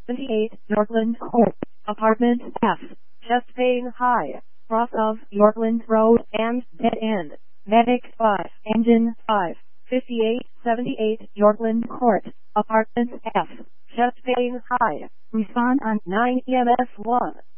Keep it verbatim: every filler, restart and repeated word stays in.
seventy-eight, Yorkland Court, Apartment F, Chestpain High, cross of Yorkland Road and dead end. Medic five, Engine five, fifty-eight seventy-eight, Yorkland Court, Apartment F, Chestpain High. Respond on nine E M S one.